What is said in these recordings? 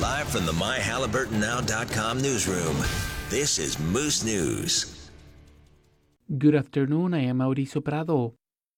Live from the MyHalliburtonNow.com newsroom, this is Moose News. Good afternoon, I am Mauricio Prado.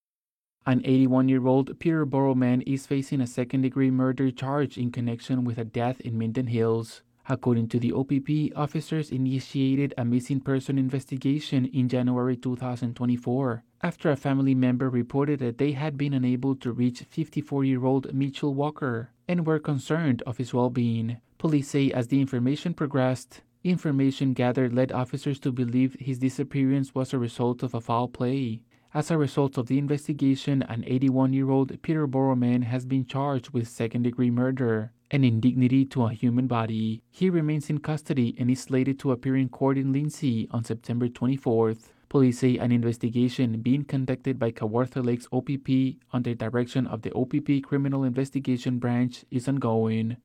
An 81-year-old Peterborough man is facing a second-degree murder charge in connection with a death in Minden Hills. According to the OPP, officers initiated a missing person investigation in January 2024 after a family member reported that they had been unable to reach 54-year-old Mitchell Walker and were concerned of his well-being. Police say as the information progressed, information gathered led officers to believe his disappearance was a result of a foul play. As a result of the investigation, an 81-year-old Peterborough man has been charged with second-degree murder, an indignity to a human body. He remains in custody and is slated to appear in court in Lindsay on September 24th. Police say an investigation being conducted by Kawartha Lakes OPP under direction of the OPP Criminal Investigation Branch is ongoing.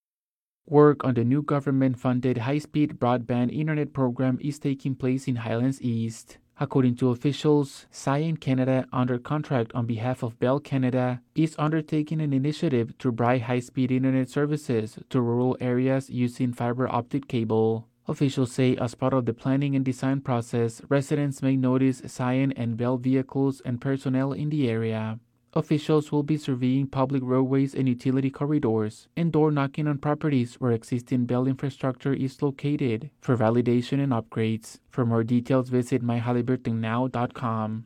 Work on the new government-funded high-speed broadband internet program is taking place in Highlands East. According to officials, Cyan Canada, under contract on behalf of Bell Canada, is undertaking an initiative to provide high-speed internet services to rural areas using fiber optic cable. Officials say as part of the planning and design process, residents may notice Cyan and Bell vehicles and personnel in the area. Officials will be surveying public roadways and utility corridors and door knocking on properties where existing Bell infrastructure is located for validation and upgrades. For more details, visit myHalliburtonNow.com.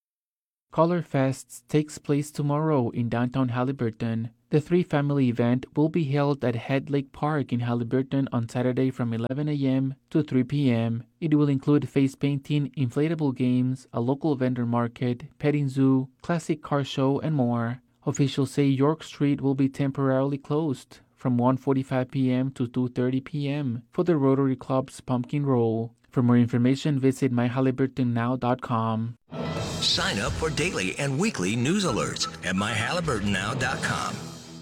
Color Fest takes place tomorrow in downtown Haliburton. The three-family event will be held at Head Lake Park in Haliburton on Saturday from 11 a.m. to 3 p.m. It will include face painting, inflatable games, a local vendor market, petting zoo, classic car show, and more. Officials say York Street will be temporarily closed from 1:45 p.m. to 2:30 p.m. for the Rotary Club's Pumpkin Roll. For more information, visit myHalliburtonNow.com. Sign up for daily and weekly news alerts at MyHalliburtonNow.com.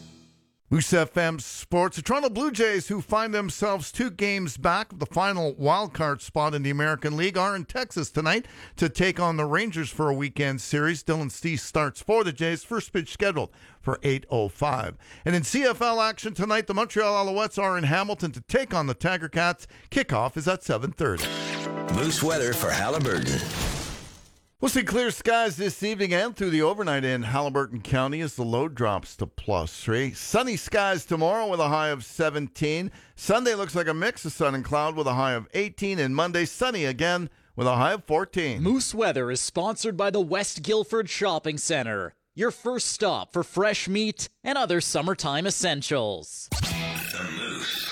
Moose FM Sports. The Toronto Blue Jays, who find themselves 2 games back of the final wildcard spot in the American League, are in Texas tonight to take on the Rangers for a weekend series. Dylan Cease starts for the Jays. First pitch scheduled for 8:05. And in CFL action tonight, the Montreal Alouettes are in Hamilton to take on the Tiger Cats. Kickoff is at 7:30. Moose weather for Haliburton. We'll see clear skies this evening and through the overnight in Haliburton County as the low drops to +3. Sunny skies tomorrow with a high of 17. Sunday looks like a mix of sun and cloud with a high of 18. And Monday, sunny again with a high of 14. Moose Weather is sponsored by the West Guilford Shopping Center, your first stop for fresh meat and other summertime essentials. The Moose.